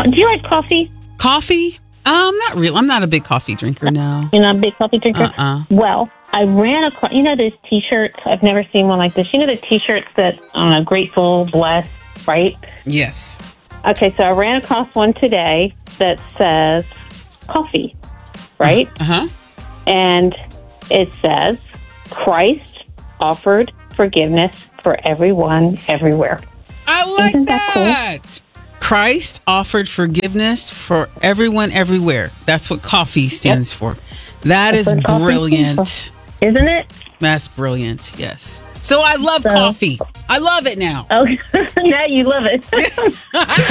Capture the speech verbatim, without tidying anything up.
Do you like coffee? Coffee? Um, not real. I'm not a big coffee drinker, no. You're not a big coffee drinker? Uh-uh. Well, I ran across, you know those T-shirts? I've never seen one like this. You know the T-shirts that, I don't know, grateful, blessed, right? Yes. Okay, so I ran across one today that says coffee, right? Uh-huh. And it says, Christ offered forgiveness for everyone, everywhere. I like Isn't that. that cool? Christ offered forgiveness for everyone, everywhere. That's what coffee stands yep. for. That That's is brilliant. Isn't it? That's brilliant, yes. So I love so, coffee. I love it now. Oh, now you love it.